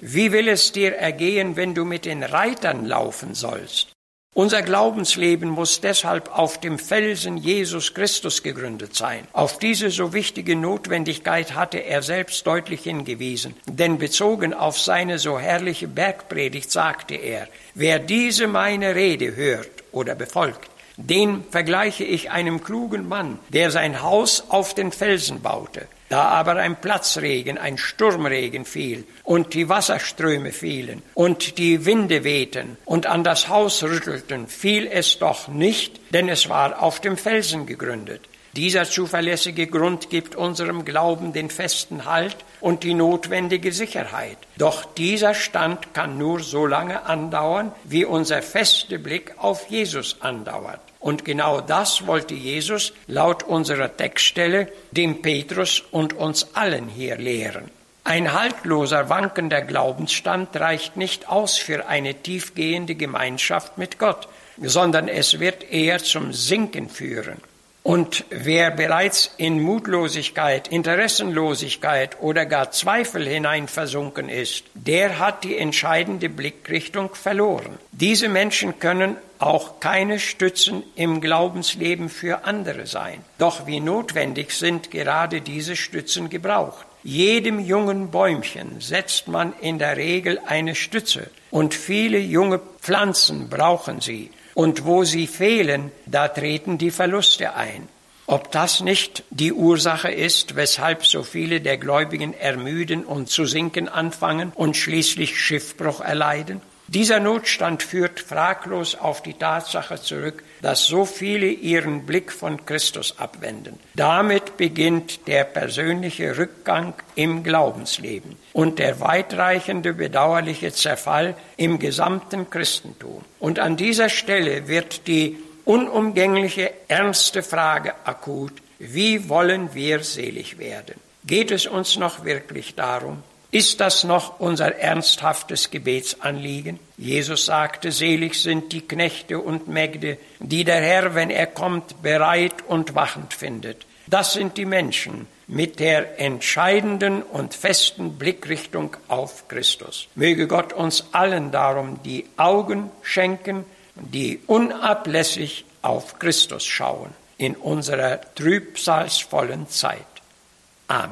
Wie will es dir ergehen, wenn du mit den Reitern laufen sollst? Unser Glaubensleben muss deshalb auf dem Felsen Jesus Christus gegründet sein. Auf diese so wichtige Notwendigkeit hatte er selbst deutlich hingewiesen, denn bezogen auf seine so herrliche Bergpredigt sagte er, wer diese meine Rede hört oder befolgt, den vergleiche ich einem klugen Mann, der sein Haus auf den Felsen baute. Da aber ein Platzregen, ein Sturmregen fiel und die Wasserströme fielen und die Winde wehten und an das Haus rüttelten, fiel es doch nicht, denn es war auf dem Felsen gegründet. Dieser zuverlässige Grund gibt unserem Glauben den festen Halt und die notwendige Sicherheit. Doch dieser Stand kann nur so lange andauern, wie unser fester Blick auf Jesus andauert. Und genau das wollte Jesus laut unserer Textstelle dem Petrus und uns allen hier lehren. Ein haltloser, wankender Glaubensstand reicht nicht aus für eine tiefgehende Gemeinschaft mit Gott, sondern es wird eher zum Sinken führen. Und wer bereits in Mutlosigkeit, Interessenlosigkeit oder gar Zweifel hinein versunken ist, der hat die entscheidende Blickrichtung verloren. Diese Menschen können auch keine Stützen im Glaubensleben für andere sein. Doch wie notwendig sind gerade diese Stützen gebraucht. Jedem jungen Bäumchen setzt man in der Regel eine Stütze und viele junge Pflanzen brauchen sie. Und wo sie fehlen, da treten die Verluste ein. Ob das nicht die Ursache ist, weshalb so viele der Gläubigen ermüden und zu sinken anfangen und schließlich Schiffbruch erleiden? Dieser Notstand führt fraglos auf die Tatsache zurück, dass so viele ihren Blick von Christus abwenden. Damit beginnt der persönliche Rückgang im Glaubensleben und der weitreichende, bedauerliche Zerfall im gesamten Christentum. Und an dieser Stelle wird die unumgängliche, ernste Frage akut: Wie wollen wir selig werden? Geht es uns noch wirklich darum? Ist das noch unser ernsthaftes Gebetsanliegen? Jesus sagte, selig sind die Knechte und Mägde, die der Herr, wenn er kommt, bereit und wachend findet. Das sind die Menschen mit der entscheidenden und festen Blickrichtung auf Christus. Möge Gott uns allen darum die Augen schenken, die unablässig auf Christus schauen in unserer trübsalvollen Zeit.